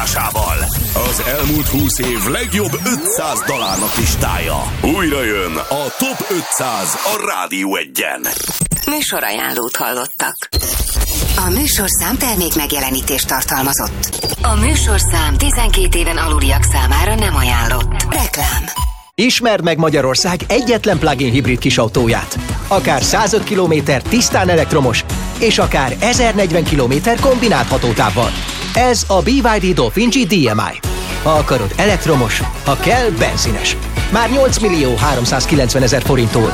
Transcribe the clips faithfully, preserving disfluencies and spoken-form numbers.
bemutatásával. Az elmúlt húsz év legjobb ötszáz dalának listája. Újra jön a Top ötszáz a Rádió Egyen. Műsorajánlót hallottak. A műsorszám termék megjelenítést tartalmazott. A műsorszám tizenkét éven aluliak számára nem ajánlott. Reklám. Ismerd meg Magyarország egyetlen plug-in hibrid kisautóját. Akár százöt kilométer tisztán elektromos, és akár ezernegyven kilométer kombinált hatótávval. Ez a bé vé dé Dolphin G dé em i. Ha akarod elektromos, ha kell benzines. Már nyolc millió háromszázkilencvenezer forinttól.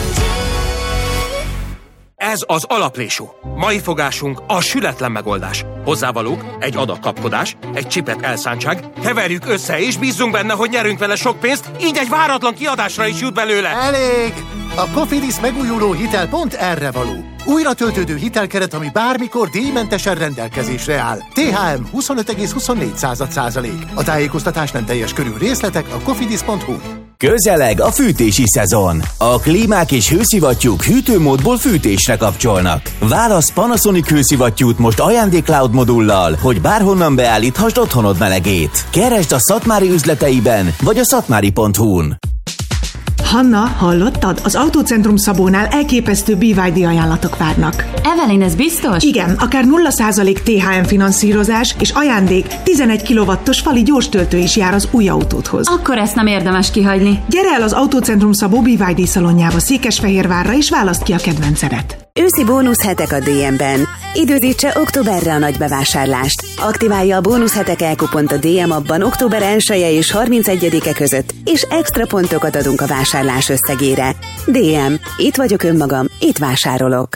Ez az alaplésú. Mai fogásunk a sületlen megoldás. Hozzávalók, egy adag kapkodás, egy csipet elszántság, keverjük össze és bízzunk benne, hogy nyerünk vele sok pénzt, így egy váratlan kiadásra is jut belőle. Elég! A Cofidis megújuló hitel pont erre való. Újra töltődő hitelkeret, ami bármikor díjmentesen rendelkezésre áll. té há em huszonöt egész huszonnégy százalék. A tájékoztatás nem teljes körű, részletek a cofidis pont hu. Közeleg a fűtési szezon. A klímák és hőszivattyúk hűtőmódból fűtésre kapcsolnak. Válasz Panasonic hőszivattyút most ajándék-cloud modullal, hogy bárhonnan beállíthasd otthonod melegét. Keresd a Szatmári üzleteiben, vagy a szatmári pont hu-n. Hanna, hallottad? Az Autócentrum Szabónál elképesztő bé vé dé ajánlatok várnak. Evelyn, ez biztos? Igen, akár nulla százalék té há em finanszírozás és ajándék tizenegy kilowattos fali gyorstöltő is jár az új autódhoz. Akkor ezt nem érdemes kihagyni. Gyere el az Autócentrum Szabó bé vé dé szalonjába Székesfehérvárra és válaszd ki a kedvencedet. Őszi bónuszhetek a dé em-ben. Időzítse októberre a nagy bevásárlást. Aktiválja a bónuszhetek elkupont a dé em appban október elseje és harmincegyedike között, és extra pontokat adunk a vásárlás összegére. dé em. Itt vagyok önmagam, itt vásárolok.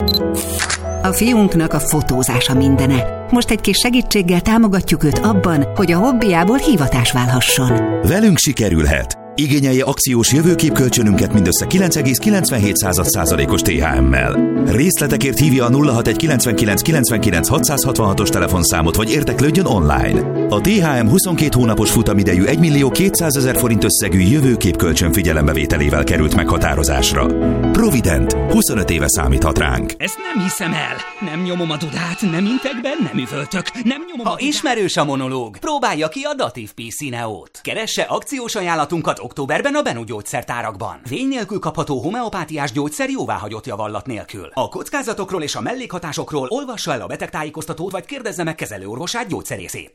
A fiunknak a fotózása mindene. Most egy kis segítséggel támogatjuk őt abban, hogy a hobbiából hivatás válhasson. Velünk sikerülhet. Igényelje akciós jövőképkölcsönünket mindössze kilenc egész kilencvenhét százalékos té há emmel. Részletekért hívja a nulla hat egy kilencvenkilenc kilencvenkilenc hatszázhatvanhatos telefonszámot, vagy érteklődjön online. A té há em huszonkét hónapos futamidejű egymillió kétszázezer forint összegű jövőképkölcsön figyelembevételével került meghatározásra. Provident, huszonöt éve számíthat ránk. Ezt nem hiszem el. Nem nyomom a dudát, nem intek be, nem üvöltök, nem nyomom ha a dudát. Ismerős a monológ, próbálja ki a Dativ pé cé Neót. Keresse akciós ajánlatunkat októberben a Benu gyógyszertárakban. Vény nélkül kapható homeopátiás gyógyszer jóváhagyott javallat nélkül. A kockázatokról és a mellékhatásokról olvassa el a betegtájékoztatót, vagy kérdezze meg kezelőorvosát, gyógyszerészét.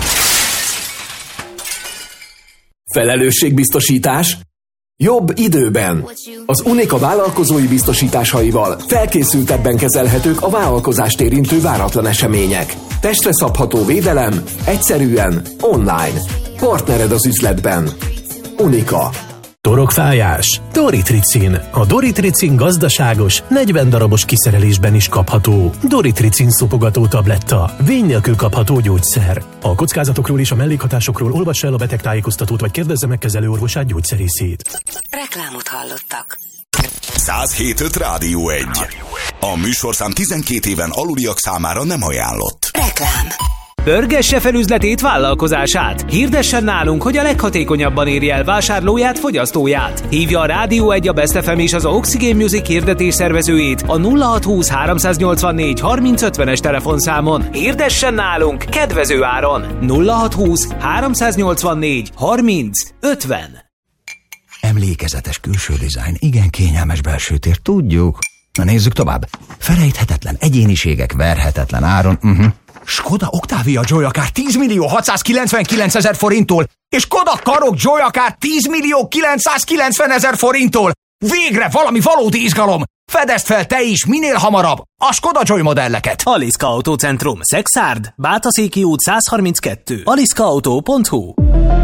Felelősségbiztosítás jobb időben. Az Unica vállalkozói biztosításaival felkészültebben kezelhetők a vállalkozást érintő váratlan események. Testre szabható védelem, egyszerűen, online. Partnered az üzletben. Unica. Torokfájás? Doritricin. A Doritricin gazdaságos, negyven darabos kiszerelésben is kapható. Doritricin szopogató tabletta. Vény nélkül kapható gyógyszer. A kockázatokról és a mellékhatásokról olvassa el a betegtájékoztatót, vagy kérdezze meg kezelőorvosát, gyógyszerészét. Reklámot hallottak. száz hét öt Rádió Egy. A műsorszám tizenkét éven aluliak számára nem ajánlott. Reklám. Pörgesse fel üzletét, vállalkozását. Hirdessen nálunk, hogy a leghatékonyabban érje el vásárlóját, fogyasztóját. Hívja a Rádió Egy, a Best ef em és az Oxygen Music hirdetés szervezőjét a nulla hat húsz háromszáznyolcvannégy harminc ötvenes telefonszámon. Hirdessen nálunk kedvező áron. nulla hat húsz háromszáznyolcvannégy harminc ötven. Emlékezetes külső dizájn, igen kényelmes belső tér, tudjuk. Na nézzük tovább. Felejthetetlen egyéniségek, verhetetlen áron. Uh-huh. Skoda Octavia Joy akár tíz millió hatszázkilencvenkilencezer forinttól, és Koda Karoq Joy akár tíz millió kilencszázkilencvenezer forinttól. Végre valami valódi izgalom! Fedezd fel te is minél hamarabb a Skoda Joy modelleket! Aliszka Autócentrum, Szexárd, Bátaszéki út száz harminckettő, aliszkaautó pont hu.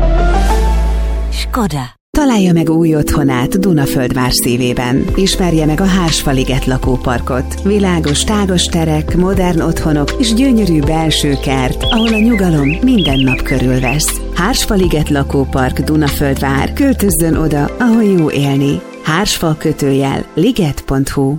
Skoda. Találja meg új otthonát Dunaföldvár szívében. Ismerje meg a Hársfaliget lakóparkot. Világos, tágos terek, modern otthonok és gyönyörű belső kert, ahol a nyugalom minden nap körülvesz. Hársfaliget lakópark Dunaföldvár. Költözzön oda, ahol jó élni. Hársfal kötőjel liget pont hu.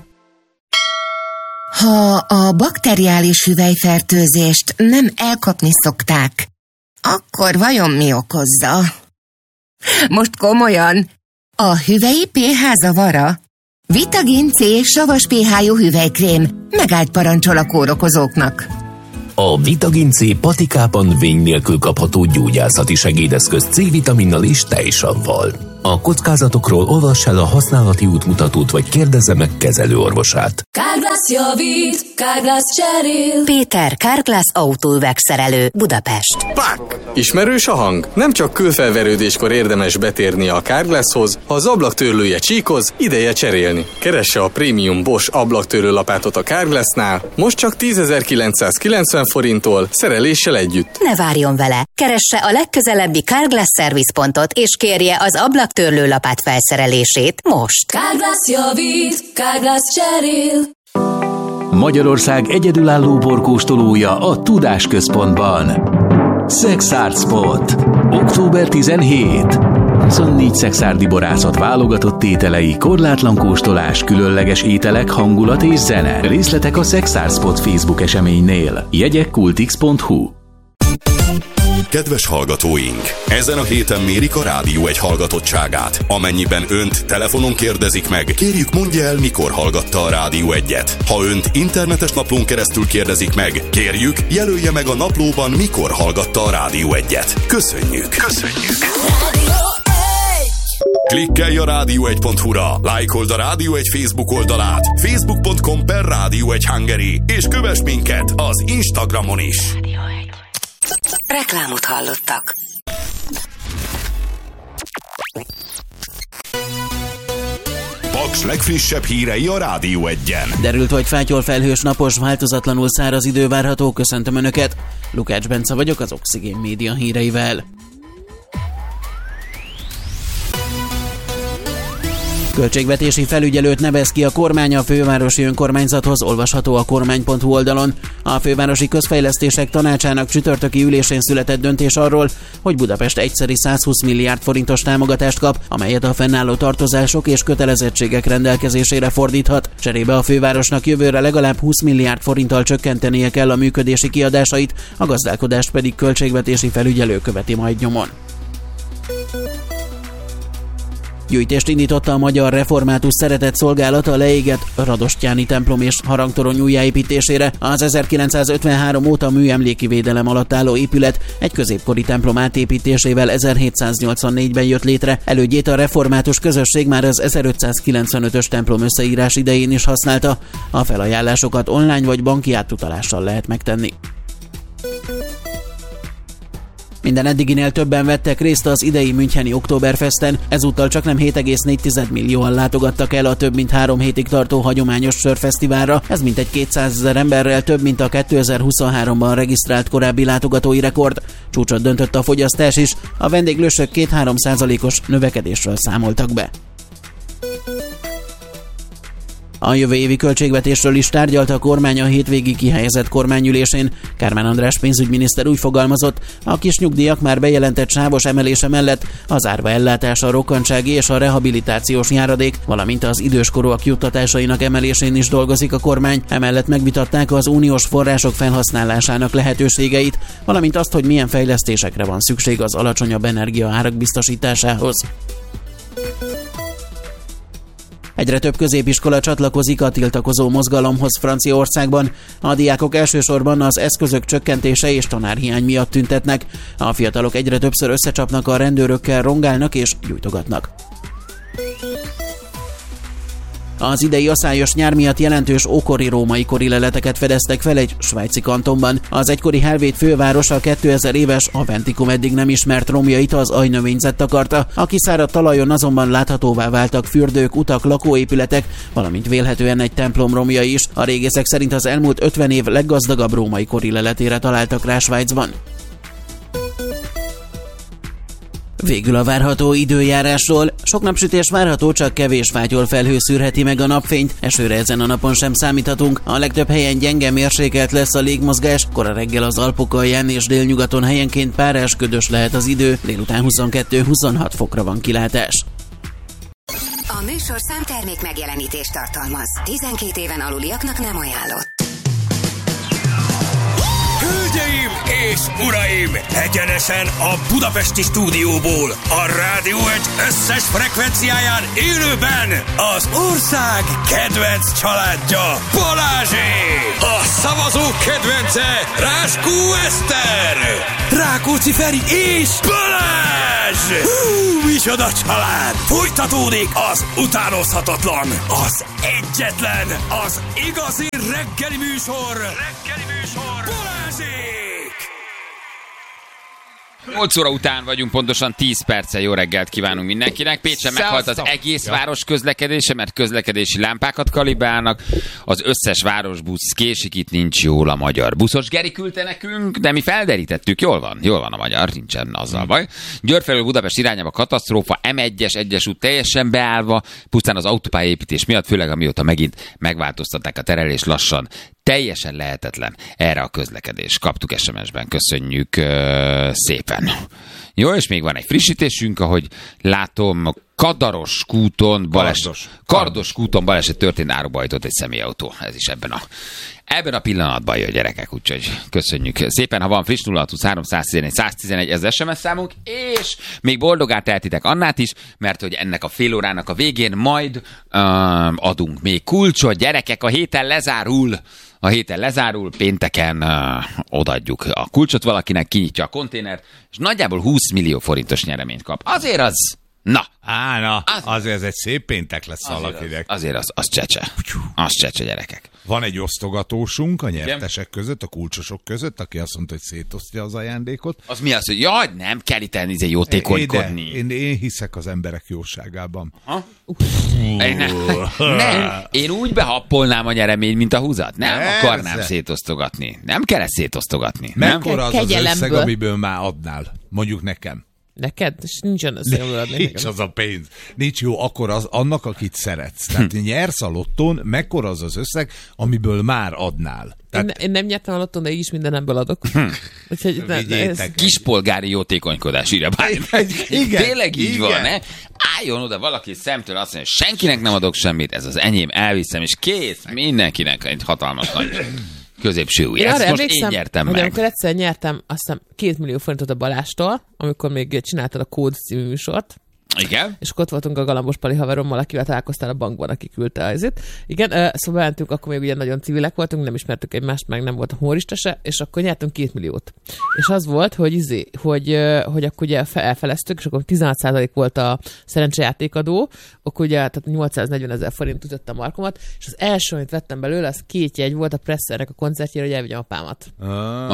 Ha a bakteriális hüvelyfertőzést nem elkapni szokták, akkor vajon mi okozza? Most komolyan, a hüvelyi pé há zavara? Vitagin C savas pé há-jú hüvelykrém megállt parancsol a kórokozóknak. A Vitagin C patikában vény nélkül kapható gyógyászati segédeszköz C-vitaminnal és tejsavval. A kockázatokról olvass el a használati útmutatót, vagy kérdezze meg kezelőorvosát. Carglass javít, Carglass cserél. Péter, Carglass autóüvegszerelő, Budapest. Pak! Ismerős a hang? Nem csak kőfelverődéskor érdemes betérni a Carglasshoz, ha az ablaktörlője csíkoz, ideje cserélni. Keresse a prémium Bosch ablaktörlő lapátot a Carglassnál, most csak tízezer-kilencszázkilencven forinttól, szereléssel együtt. Ne várjon vele! Keresse a legközelebbi Carglass szervizpontot, és kérje az ablaktörlő lapát felszerelését most. Carglass javít, Carglass cserél. Magyarország egyedülálló borkóstolója a Tudás Központban. Szexárd Spot. október tizenhetedike. huszonnégy szexárdi borászat válogatott ételei, korlátlan kóstolás, különleges ételek, hangulat és zene. Részletek a Szexárd Spot Facebook eseménynél. Jegyek kultix pont hu. Kedves hallgatóink! Ezen a héten mérik a Rádió egy hallgatottságát. Amennyiben önt telefonon kérdezik meg, kérjük mondja el, mikor hallgatta a Rádió egyet. Ha önt internetes naplón keresztül kérdezik meg, kérjük, jelölje meg a naplóban, mikor hallgatta a Rádió egyet. Köszönjük! Köszönjük! Klikkelj a rádió egy pont hu-ra, lájkold a Rádió egy Facebook oldalát, facebook pont com per Rádió egy Hungary, és kövess minket az Instagramon is. Reklámot hallottak. Paks legfrissebb hírei a Rádió egyen. Derült vagy fátyol, felhős, napos, változatlanul száraz idő várható. Köszöntöm Önöket. Lukács Bence vagyok az Oxigén Média híreivel. Költségvetési felügyelőt nevez ki a kormány a fővárosi önkormányzathoz, olvasható a kormány pont hu oldalon. A fővárosi közfejlesztések tanácsának csütörtöki ülésén született döntés arról, hogy Budapest egyszeri százhúsz milliárd forintos támogatást kap, amelyet a fennálló tartozások és kötelezettségek rendelkezésére fordíthat. Cserébe a fővárosnak jövőre legalább húsz milliárd forinttal csökkentenie kell a működési kiadásait, a gazdálkodást pedig költségvetési felügyelő követi majd nyomon. Gyűjtést indította a Magyar Református Szeretett Szolgálata a leégett Radostyáni templom és harangtorony újjáépítésére. Az ezerkilencszázötvenhárom óta műemléki védelem alatt álló épület egy középkori templom átépítésével ezerhétszáznyolcvannégyben jött létre. Elődjét a református közösség már az ezerötszázkilencvenötös templom összeírás idején is használta. A felajánlásokat online vagy banki átutalással lehet megtenni. Minden eddiginél többen vettek részt az idei müncheni Oktoberfesten, ezúttal csak nem hét egész négy millióan látogattak el a több mint három hétig tartó hagyományos sörfesztiválra, ez mintegy kétszázezer emberrel több, mint a kétezer-huszonháromban regisztrált korábbi látogatói rekord. Csúcsot döntött a fogyasztás is, a vendéglősök két-három százalékos növekedésről számoltak be. A jövő évi költségvetésről is tárgyalt a kormány a hétvégi kihelyezett kormányülésén. Kármán András pénzügyminiszter úgy fogalmazott, a kis nyugdíjak már bejelentett sávos emelése mellett az árva ellátása, a rokkantsági és a rehabilitációs járadék, valamint az időskorúak juttatásainak emelésén is dolgozik a kormány. Emellett megvitatták az uniós források felhasználásának lehetőségeit, valamint azt, hogy milyen fejlesztésekre van szükség az alacsonyabb energiaárak biztosításához. Egyre több középiskola csatlakozik a tiltakozó mozgalomhoz Franciaországban. A diákok elsősorban az eszközök csökkentése és tanárhiány miatt tüntetnek. A fiatalok egyre többször összecsapnak a rendőrökkel, rongálnak és gyújtogatnak. Az idei aszályos nyár miatt jelentős ókori római kori leleteket fedeztek fel egy svájci kantonban. Az egykori Helvét főváros a kétezer éves Aventikum eddig nem ismert romjait az ajnövényzet takarta. A kiszáradt talajon azonban láthatóvá váltak fürdők, utak, lakóépületek, valamint vélhetően egy templom romjai is. A régészek szerint az elmúlt ötven év leggazdagabb római kori leletére találtak rá Svájcban. Végül a várható időjárásról. Sok napsütés várható, csak kevés fátyol felhő szűrheti meg a napfényt. Esőre ezen a napon sem számíthatunk. A legtöbb helyen gyenge mérsékelt lesz a légmozgás. Kora reggel az Alpok alján és délnyugaton helyenként párás, ködös lehet az idő. Délután huszonkettő-huszonhat fokra van kilátás. A műsorszám termék megjelenítést tartalmaz. tizenkét éven aluliaknak nem ajánlott. Hölgyeim és uraim, egyenesen a budapesti stúdióból, a Rádió egy összes frekvenciáján élőben az ország kedvenc családja, Balázsék! A szavazók kedvence, Ráskó Eszter, Rákóczi Feri és Balázs! Hú, micsoda család! Folytatódik az utánozhatatlan, az egyetlen, az igazi reggeli műsor, reggeli műsor, Balázsék! nyolc óra után vagyunk, pontosan tíz perccel. Jó reggelt kívánunk mindenkinek. Pécsen meghalt az egész város közlekedése, mert közlekedési lámpákat kalibrálnak. Az összes városbusz késik, itt nincs jól a magyar buszos. Geri küldte nekünk, de mi felderítettük. Jól van, jól van a magyar, nincsen azzal baj. Győr felől Budapest irányába katasztrófa, em egyes egyes út teljesen beállva, pusztán az autópályaépítés miatt, főleg amióta megint megváltoztatták a terelés lassan. Teljesen lehetetlen erre a közlekedés. Kaptuk es em es-ben, köszönjük uh, szépen. Jó, és még van egy frissítésünk, ahogy látom, Kadaros kúton baleset, Kardos. Kardos kúton baleset történt, áruba ejtett egy személyautó. Ez is ebben a, ebben a pillanatban jön, gyerekek, úgyhogy köszönjük szépen. Ha van friss, nulla hat huszonhárom száztizenegy száztizenegy, ez es em es számunk, és még boldogát tehetitek Annát is, mert hogy ennek a fél órának a végén majd um, adunk még kulcsot. Gyerekek, a héten lezárul. A héten lezárul, pénteken uh, odaadjuk a kulcsot valakinek, kinyitja a konténert, és nagyjából húsz millió forintos nyereményt kap. Azért az, na. Á, na, az, azért ez egy szép péntek lesz valakinek. Az, azért az, az csecse. Az csecse, gyerekek. Van egy osztogatósunk a nyertesek Igen? között, a kulcsosok között, aki azt mondta, hogy szétosztja az ajándékot. Az mi az, hogy jaj, nem kell itt enni, jótékonykodni. Én, én hiszek az emberek jóságában. Ha? Én, nem, nem, én úgy behappolnám a nyeremény, mint a húzat. Nem Persze. akarnám szétosztogatni. Nem kell ezt szétosztogatni. Mekkora az az összeg, amiből már adnál? Mondjuk nekem. Neked? És nincs olyan összeg, nincs az a pénz. Nincs jó, akkor az annak, akit szeretsz. Tehát hm. nyersz a lottón, mekkora az az összeg, amiből már adnál. Tehát... Én, én nem nyertem a lottón, de így is mindenemből adok. Hm. Úgyhogy ne, ez... Kispolgári jótékonykodás, írja bármi. Tényleg így igen. van, ne? Álljon oda valaki szemtől azt mondja, hogy senkinek nem adok semmit, ez az enyém, elviszem, és kész, mindenkinek egy hatalmas nagy... középső új. Ezt most én nyertem hogy meg. Amikor egyszer nyertem, aztán két millió forintot a Balástól, amikor még csináltad a Kód című műsort. Igen. És akkor ott voltunk a Galambos Pali haverommal, akivel találkoztál a bankban, aki küldte azért. Igen, szóval mentünk, akkor még ugye nagyon civilek voltunk, nem ismertük egymást, meg nem volt a humorista se, és akkor nyertünk két milliót. És az volt, hogy izé, hogy, hogy akkor ugye elfeleztük, és akkor tizenhat százalék volt a szerencsejátékadó, akkor ugye tehát nyolcszáznegyven ezer forint ütött a markomat, és az első, amit vettem belőle, az két jegy volt a Pressernek a koncertjére, hogy elvigyem apámat. Ah,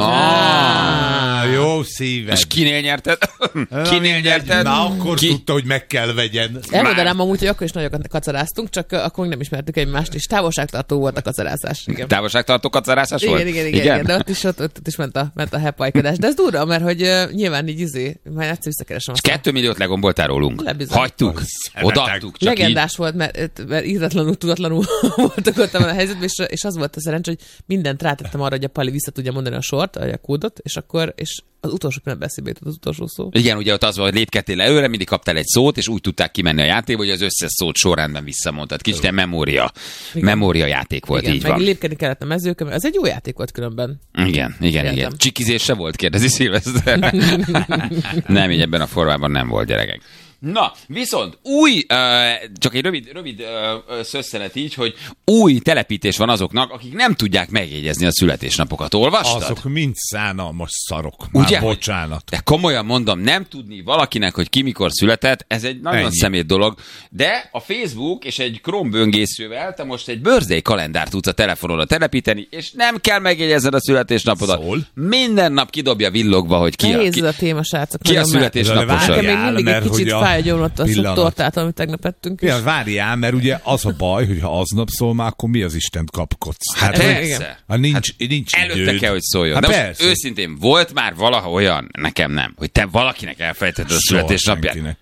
ah, jó szíved. És kinél nyerted? Kinél nyerted? Na, akkor Ki? tudta, hogy meg kell vegyen. Elmondanám amúgy, hogy akkor is nagyokat kacaráztunk, csak akkor még nem ismertük egymást, és távolságtartó volt a kacarázás. Igen. Távolságtartó kacarázás volt? Igen, igen, igen, igen, de ott is, ott, ott is ment a, ment a hepajkodás. De ez durva, mert hogy uh, nyilván így izé, majd egyszer visszakeresem. És kettő milliót legomboltál rólunk. Lebizony. Hagytuk, odaadtuk. Legendás így. Volt, mert, mert íratlanul, tudatlanul voltak ott a helyzetben, és, és az volt a szerencsé, hogy mindent rátettem arra, hogy a Pali vissza tudja mondani a sort, a kódot, és akkor és az utolsó pillanatban eszébe jutott az utolsó szó. Igen, ugye ott az volt, hogy lépkedtél előre, mindig kaptál egy szót, és úgy tudták kimenni a játékba, hogy az összes szót sorrendben visszamondtad. Kicsit ilyen memória, memória játék volt, igen, így meg van. lépkedni kellett a mezőkön, ez egy jó játék volt különben. Igen, igen, Értem. igen. Csikizés se volt, kérdezi Szilveszter. Nem, így ebben a formában nem volt, gyerekek. Na, viszont új, uh, csak egy rövid, rövid uh, szösszenet így, hogy új telepítés van azoknak, akik nem tudják megjegyezni a születésnapokat. Olvastad? Azok mind szánalmas szarok. Már ugye? Bocsánat. De komolyan mondom, nem tudni valakinek, hogy ki mikor született, ez egy nagyon Ennyi. szemét dolog. De a Facebook és egy Chrome böngészővel te most egy birthday kalendárt tudsz a telefonodra telepíteni, és nem kell megjegyezned a születésnapodat. Szól? Minden nap kidobja villogva, hogy ki Nehéz a, a, téma, srácok, ki a születésnaposa. Nekem még mindig egy kicsit fáj a gyomrott a tortát, amit tegnap ettünk. Ja, várjál, mert ugye az a baj, hogy ha aznap szól már, akkor mi az Istent kapkodsz? Hát, hát persze. Ha nincs, hát nincs előtte időd. kell, hogy szóljon. Hát de most őszintén, volt már valaha olyan, nekem nem, hogy te valakinek elfelejtetted a születésnapját. Hát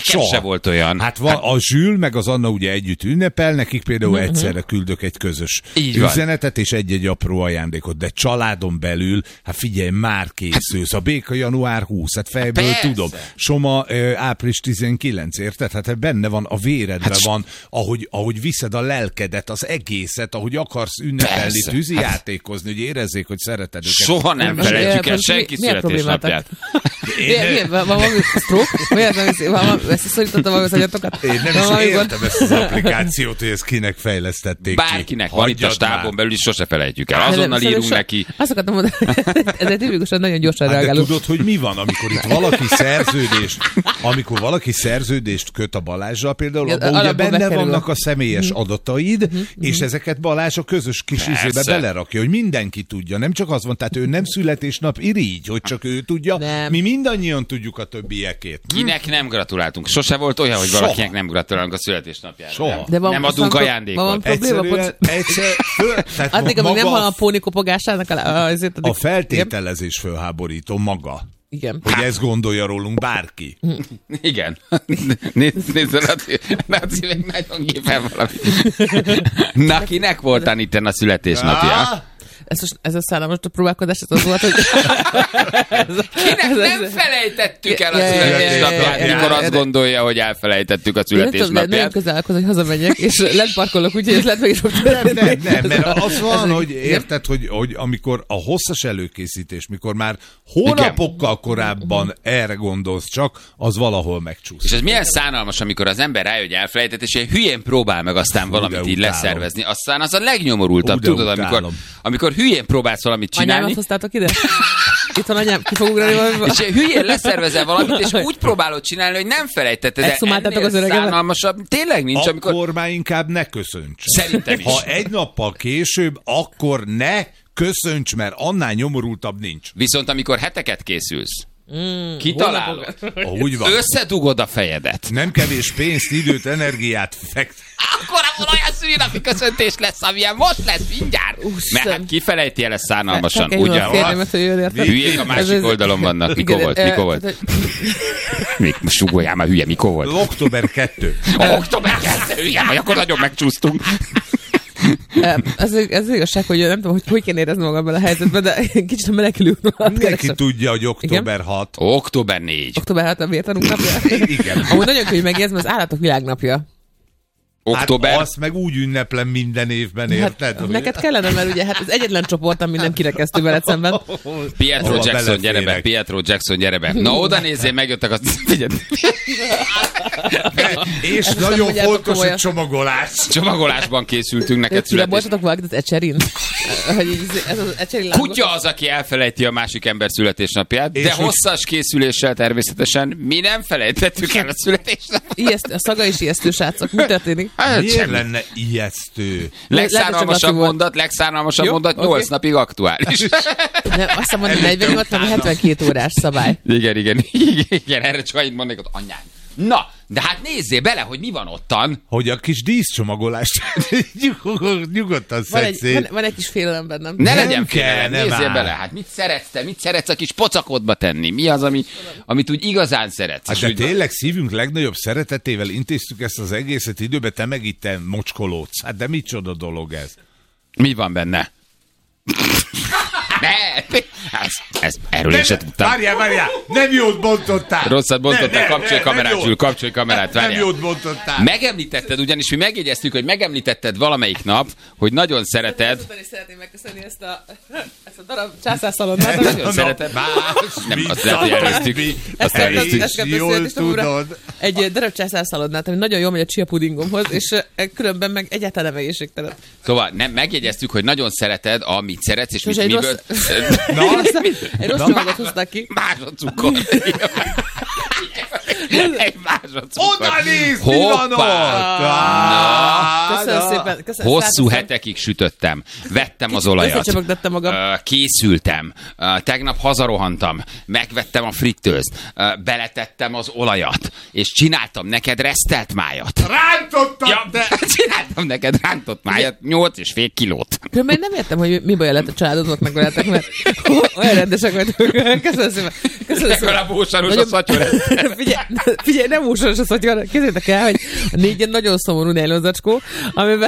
Nekem se volt olyan. Hát van, a Zsül meg az Anna ugye együtt ünnepel, nekik például uh-huh. egyszerre küldök egy közös Így üzenetet és egy-egy apró ajándékot, de családon belül, hát figyelj, már készülsz. A béka január huszadika, hát fejből Persze. tudom. Soma ö, április tizenkilencedike, érted? Hát benne van, a véredre hát, van, ahogy, ahogy viszed a lelkedet, az egészet, ahogy akarsz ünnepelni, tűzi hát, játékozni, hogy érezzék, hogy szereted őket. Soha nem felejtjük el senki születésnapját. Miért? Van valami stroke? Miért nem hiszi? Összeszorítottam valami az agyatokat? Én nem is értem ezt az applikációt, hogy ezt kinek fejlesztették ki. Bárkinek van itt a stábon belül is sose felejtjük el. Azonnal írunk neki. Azt akartam mondani, ez egy tipikusan nagyon gyorsan hát reagálunk. De tudod, hogy mi van, amikor itt valaki szerződést, amikor valaki szerződést köt a Balázsral például, Ja, abban ugye benne bekerül. vannak a személyes Mhm. adataid, Mhm, és mhm. ezeket Balázs a közös kis Persze. izébe belerakja, hogy mindenki tudja. Nem csak az van, tehát ő nem születésnap irigy, hogy csak ő tudja. Nem. Mi mindannyian tudjuk a többiekét. Kinek nem gratuláltunk? Sose volt olyan, hogy Soha. valakinek nem gratulálunk a születésnapjára. Soha. De van- nem van adunk pro- ajándékot. van probléma, Egyszerűen, pont- egyszer, föl, tehát Addig, amíg nem maga hall a póni kopogásának, a- azért addig... a feltételezés fölháborító maga. Igen. Hogy ezt gondolja rólunk bárki. Igen. Nézd, nézd, Laci, Laci még nagyon gépen valami. Na, kinek voltán itten a születésnapja? Ez, most, ez a szállalmas próbálkozás, ez az volt, hogy... Kinek nem felejtettük el a Ja, ja, ja, ja, születésnapját, ja, ja, mikor ja, azt de- gondolja, hogy elfelejtettük a Én nem tudom, de nagyon születésnapját. közel állok, hogy hazamegyek, és lent parkolok, úgyhogy ez lett meg is fog Nem, nem, történni. nem, mert Ez- az van, ez- hogy érted, hogy, hogy amikor a hosszas előkészítés, mikor már hónapokkal korábban erre gondolsz csak, az valahol megcsúsz. És ez milyen szánalmas, amikor az ember rájön, hogy elfelejtett, és ilyen hülyén próbál meg aztán valamit így utálom. leszervezni. Aztán az a legnyomorultabb, Ú, de tudod, amikor, utálom. amikor hülyén próbálsz valamit csinálni, Anyámat hoztátok ide? Itt van anyám, ki fog ugrani valami? és ilyen hülyén leszervezel valamit, és úgy próbálod csinálni, hogy nem felejtetted. De Exhumáltátok ennél az öregemet? szánalmasabb tényleg nincs, amikor... Akkor már inkább ne köszönts. Szerintem is. Ha egy nappal később, akkor ne köszönts, mert annál nyomorultabb nincs. Viszont amikor heteket készülsz, Mm, kitalálod, Úgy van. összedugod a fejedet. Nem kevés pénzt, időt, energiát fekt. Akkor abban olyan szülinapi köszöntés lesz, amilyen most lesz mindjárt. Mert hát kifelejti el ezt szánalmasan, Fel kell hívnom a ugye? férjemet, hogy jön, érted? Hülyék a másik Ez- ez- oldalon vannak. Mikor Igen, volt? eh, Mikor volt? tehát, Még sugoljál már, hülye, mikor volt? október kettő. Október kettő, hülye vagy, akkor nagyon megcsúsztunk. Eh, Ez, ez igazság, hogy nem tudom, hogy hogy kéne érezni magam ebben a helyzetben, de kicsit a menekülő utat Mindenki keresem. tudja, hogy október hat. Október négy. Október hát a vértanúk napja. Igen. Amúgy nagyon könnyű megjegyezni, az állatok világnapja. Október. Hát azt meg úgy ünneplem minden évben, érted? Hát, neked kellene, mert ugye hát az egyetlen csoport, ami nem kirekesztő veled szemben. Pietro Hova Jackson, gyere be, beleférek? Pietro Jackson, gyere be. Na oda nézzél, megjöttek az... Figyelj, És Ezt nagyon nem mondjátok fontos a komolyan. csomagolás. csomagolásban készültünk neked születés. Kilaboltatok valamit az Ecserin? Hogy így ez az Ecserin lángos. Kutya az, aki elfelejti a másik ember születésnapját, És de hogy- hosszas készüléssel természetesen mi nem felejtettük el a születésnapját. Ijeszt, a szaga is ijesztő, srácok. Mi történik? Hát Miért semmi. lenne ijesztő? Legszánalmasabb mondat, legszánalmasabb Jó, mondat, oké. nyolc napig aktuális. Nem, azt hiszem, hogy negyvennyolc, hanem hetvenkét órás szabály. Igen, igen, igen, igen, erre csak annyit mondnék, hogy anyád. Na, de hát nézzél bele, hogy mi van ottan. Hogy a kis díszcsomagolást nyugod- nyugodtan Van egy, szedsz van, szét. van egy kis félelem bennem. Ne Nem legyen kell, félelem, nem nézzél áll. bele. Hát mit szeretsz te? Mit szeretsz a kis pocakodba tenni? Mi az, ami, amit úgy igazán szeretsz? Hát És de úgy- tényleg szívünk legnagyobb szeretetével intéztük ezt az egészet időbe, te meg itt te mocskolódsz. Hát de micsoda dolog ez? Mi van benne? Ne! Ez, ez, erről én sem tudtam. Várjál, várjál! Nem jót bontottál! Rosszat bontottál, Ne, ne, kapcsolj ne, kamerát, nem Zsül, jót. kapcsolj kamerát, Nem várjál. jót bontottál. Megemlítetted, ugyanis mi megjegyeztük, hogy megemlítetted valamelyik nap, hogy nagyon szereted. Ezután is szeretném megköszönni ezt a, ezt a darab császárszalonnát. Nagyon szereted. Nem, azt lehet, hogy elnéztük. Azt elnéztük. Ezt kell jól beszélni, és tudod. amúra egy darab császárszalonnát, ami nagyon jól megy a chia pudingomhoz, és eh, különben meg egyáltalán nem egészségtelen. Szóval nem, megjegyeztük, hogy nagyon szereted, amit szeretsz, és mit, Most egy miből... Na, egy rossz csomagot hoztak ki. Másodcukor. Egy másodcukor. Oda nézd, mi van ott! Na. Köszönöm szépen. Köszönöm, Hosszú szálltaszom. hetekig sütöttem. Vettem az olajat. összecsomagdottam magam. Ö, Készültem. Ö, Tegnap hazarohantam. Megvettem a frittőzt. Ö, Beletettem az olajat. És csináltam neked resztelt májat. Rántottad, Ja, de... csináltam neked rántott májat. Nyolc és fél kilót. Különben én nem értem, hogy mi baj lett a családodnak veletek, mert olyan rendesek vagytok. Köszönöm szépen. Köszönöm szépen. Legalább ósanos a Nagyon- szatyor. Figyelj, figyelj, nem úsos soros a szotyor. Képzeljétek el, hogy a négyen nagyon szomorú nejlonzacskó, amiben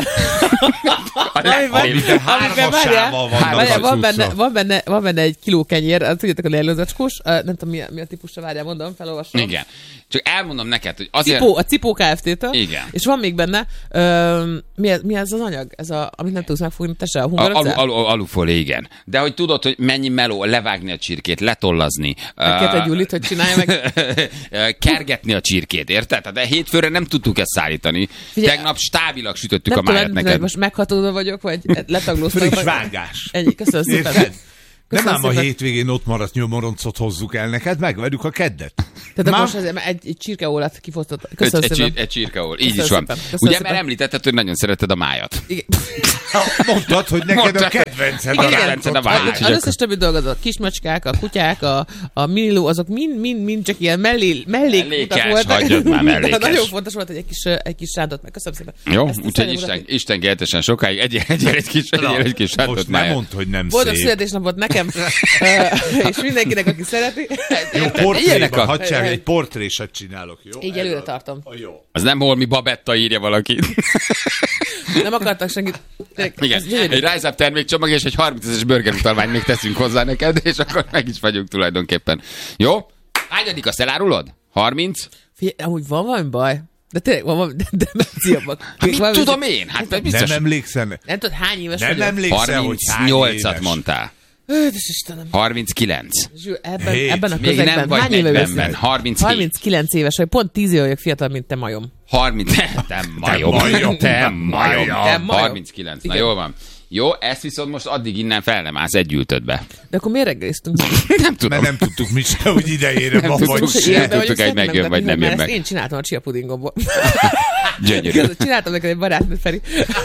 amiben, amiben várjál, várjál, van, benne, van, benne, van benne egy kiló kenyér, tudjátok a nejlonzacskós, nem tudom mi a, mi a típusra, várjál, mondom, felolvasom. Igen. Csak elmondom neked, hogy azért... Cipó, a Cipó Kft-től. Igen. És van még benne, ö, mi, ez, mi ez az anyag? Ez a, amit nem tudsz megfogni, te se a hungarocell? Alu, alu, alufólia, igen. De hogy tudod, hogy mennyi meló, levágni a csirkét, letollazni. Megkérte uh, Gyulit, hogy csinálja meg. Kergetni a csirkét, érted? De hétfőre nem tudtuk ezt szállítani. Figyelj, tegnap stábilag sütöttük nem a májat tudom, neked. Most meghatódva vagyok, vagy letaglóztak. Friss vágás. Ennyi, köszönöm szépen. Nem ám a hétvégén ott maradt nyomoroncot hozzuk el neked, megverjük a keddet. Tehát akkor most azért egy, egy csirkeólat kifosztott. Köszönöm egy, szépen. Egy, egy csirkeól, így is van. Ugye, mert említetted, hogy nagyon szereted a májat. Igen. Mondtad, hogy neked Mondtad. a kedvenced a kedvenced a májat. Az összes többi dolog, a kismacskák, a kutyák, a, a miniló, azok mind-mind csak ilyen mellé, mellékutak voltak. Hagyjad már mellékes. Nagyon fontos volt, hogy egy kis, egy kis rántott meg. Köszönöm szépen. Jó, úgyhogy Isten, Isten keltesen sokáig egy, egy, egy kis, egy, egy kis rántott májat. Most nem mondd, hogy nem Boldog szép. születésnapot nekem, és mindenkinek, aki szereti. Jó, portréban, hadság, egy portréset csinálok, jó? Így előre tartom. Jó. Az nem holmi Babetta írja valaki. Nem akartak senkit. Igen, egy Rise Up termékcsomag és egy harmincezres burgerutalványt még teszünk hozzá neked, és akkor meg is vagyunk tulajdonképpen. Jó? Hányadik azt elárulod? harminc? Figyelj, amúgy van valami baj? De tényleg van valami demenciabak. Hát mit tudom én? Hát biztos. Nem emlékszem. Nem tudod, hány éves nem vagyok? emlékszem, hogy hány harmincnyolcat mondtál. Ötös Istenem. harminckilenc. Zsül, ebben, Hét. ebben a Még közegben nem vagy hány éve negyvenben. jössz? harminchét. harminckilenc éves vagy, pont tíz éve vagyok fiatal, mint te majom. harminc. Te majom. Te majom. harminckilenc. Na jól van. Jó, ezt viszont most addig innen fel nem állsz, egy ültöd be. De akkor miért reggeliztünk? Nem tudom. Mert nem tudtuk mi se, hogy idejére van vagy. Nem tudtuk, hogy megjön, vagy nem jön meg. Én csináltam a chia pudingomból. Gyönyörű. Csináltam neked egy barátnőt, Feri.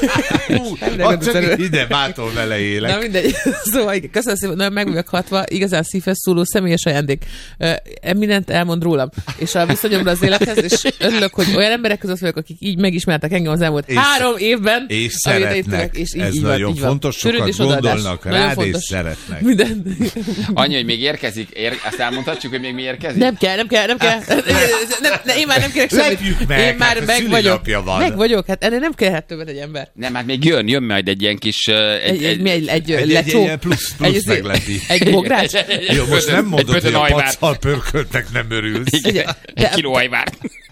Ad csak ide, mától vele élek. Na mindegy. Szóval igen, köszönöm szépen, nagyon meg vagyok hatva, igazán szívhez szóló személyes ajándék. Mindent elmond rólam. És a viszonyomra az élethez, és örülök, hogy olyan emberek között vagyok, akik így megismertek engem az elmúlt és három évben. És szeretnek. És így, ez így nagyon van, fontos, sokat gondolnak rád, és szeretnek. Minden. Annyi, hogy még érkezik, ér... azt elmondhatjuk, hogy még mi érkezik? Nem kell, nem kell, nem kell. Nem, ne, én már nem kérek semmit. Lepjük meg, én már hát meg vagyok. Van. Meg vagyok, hát ennél nem kellhet többet egy ember. Nem, hát még jön, jön majd egy ilyen kis... Uh, egy, egy, egy, egy, egy, egy, egy plusz, plusz meglepi. Egy bogrács. Jó, most nem mondod, hogy a paccal pörköltek nem örülsz. Egy, egy kiló ajvár.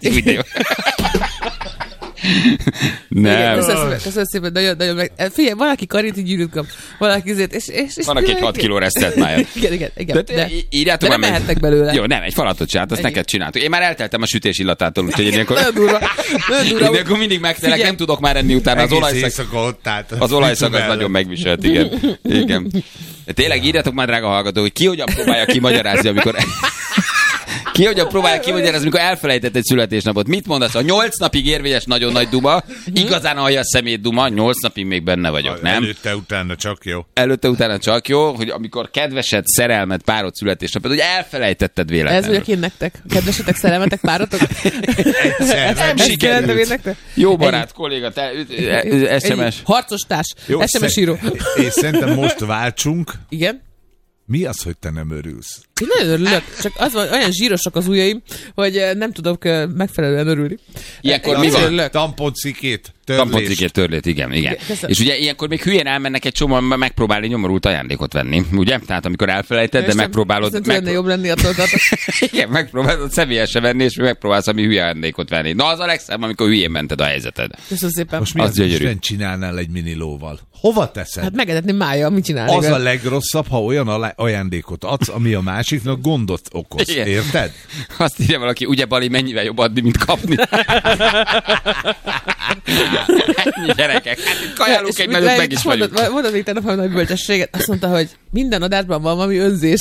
Nem. Köszönöm, köszönöm szépen, nagyon, nagyon meg... Figyelj, valaki karinti gyűrűt kap, valaki azért, és... és, és van, aki egy hat kiló resztelt májat. Igen, igen, igen. De, de, írjátok de nem meg... mehettek belőle. Jó, nem, egy falatot csinált, azt neked csináltuk. Én már elteltem a sütés illatától, úgyhogy én ilyenkor... Nagyon durva, nagyon durva. De akkor mindig megtelek, nem tudok már enni utána. Az olajszag, az, olajszag az nagyon megviselt, igen. Igen. De tényleg írjátok már, drága hallgató, hogy ki hogyan próbálja kimagyarázni, amikor... Ki hogyan próbálja kimagyarázni, amikor elfelejtett egy születésnapot. Mit mondasz? A nyolc napig érvényes nagyon nagy duma, igazán alja szemét duma, nyolc napig még benne vagyok, nem? Előtte, utána csak jó. Előtte, utána csak jó, hogy amikor kedvesed, szerelmed, párod születésnapot, hogy elfelejtetted véletlenül. Ez vagyok én nektek. Kedvesetek, szerelmetek, párotok? Egyszer, nem sikerült. Jó barát, kolléga, te, es em es. Harcos társ, es em es író. És szerintem most váltsunk. Igen? Mi az, hogy te nem örülsz? Én nagyon örülök, csak az van, olyan zsírosak az ujjaim, hogy nem tudok megfelelően örülni. Ilyenkor mi van? Tamponcikét, törlést. Tamponcikét, törlét, igen, igen. Köszönöm. És ugye ilyenkor még hülyén elmennek egy csomóan megpróbálni nyomorult ajándékot venni, ugye? Tehát amikor elfelejted, de megpróbálod... Ez nem jobb lenni attól tartok. Igen, megpróbálod személyesen venni, és megpróbálsz ami hülye ajándékot venni. Na az a legszebb, amikor hülyén mented a helyzeted. Köszönöm szépen. Most mi az, az Isten csinálnál egy minilóval? Hova teszed? Hát megedetni mája, mit csinálni? Az a legrosszabb, ha olyan ajándékot adsz, ami a másiknak gondot okoz. Igen. Érted? Azt írja valaki, ugye Bali, mennyivel jobb adni, mint kapni. Ennyi gyerekek. Hát kajálunk egy nagyot, meg is vagyunk. Mondod, mondod még tegnap valami nagy bölcsességet. Azt mondta, hogy minden adásban van valami önzés.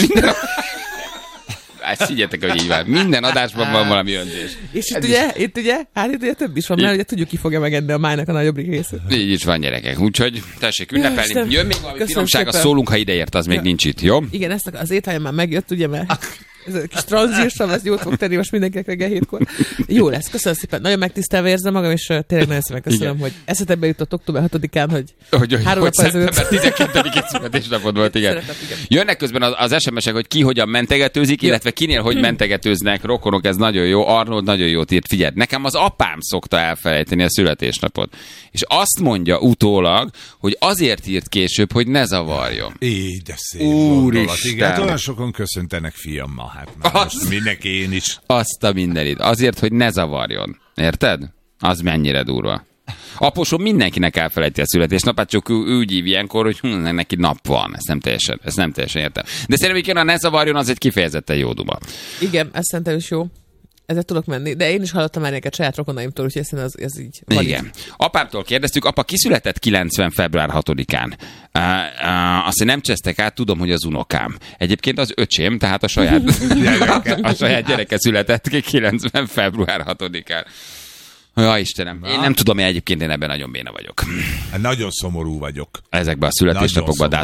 Hát figyeljetek, hogy így van. Minden adásban van valami önzés. És itt ugye, itt ugye, hát itt ugye több is van, mert ugye tudjuk, ki fogja megenni a májnak a nagyobbik részét. Így is van, gyerekek. Úgyhogy tessék ünnepelni. Jön még valami finomság, azt szólunk, ha ideért, az még nincs itt, jó? Igen, ezt az étvágyam már megjött, ugye, mert Ez a kis tranzírsam, ez jót fog tenni most mindenkinek reggel hétkor. Jó lesz, köszönöm szépen. Nagyon megtisztelve érzem magam, és tényleg nagyon szépen köszönöm, igen. hogy eszetembe jutott október hatodikán, hogy, hogy, hogy három nap ezelőtt. tizenkettedikén születésnapod volt, igen. Szeretem, igen. Jönnek közben az, az es em esek, hogy ki hogyan mentegetőzik, illetve kinél hogy mentegetőznek. Rokonok, ez nagyon jó. Arnold nagyon jót írt. Figyelj, nekem az apám szokta elfelejteni a születésnapot. És azt mondja utólag, hogy azért írt később, hogy ne zavarjon. Így, de szép gondolat. Igen, hát olyan sokan köszöntenek fiammal, hát már most mindenki én is. Azt a mindenit. Azért, hogy ne zavarjon. Érted? Az mennyire durva. Aposom mindenkinek elfelejti a születésnapát, csak ő úgy hív ilyenkor, hogy hm, neki nap van. Ezt nem teljesen, ezt nem teljesen értem. De szerintem, hogy ne zavarjon, az egy kifejezetten jó duma. Igen, ez szerintem is jó. Ezzel tudok menni, de én is hallottam már neked saját rokonaimtól, úgyhogy ez, ez, ez így van. Igen. Így. Apámtól kérdeztük, apa kiszületett kilencven február hatodikán. Uh, uh, azt nem csesztek át, tudom, hogy az unokám. Egyébként az öcsém, tehát a saját, a saját gyereke született kilencven február hatodikán. Ja, Istenem. Én nem tudom, én egyébként én ebben nagyon béna vagyok. Nagyon szomorú vagyok. Ezekben a születésnapokban,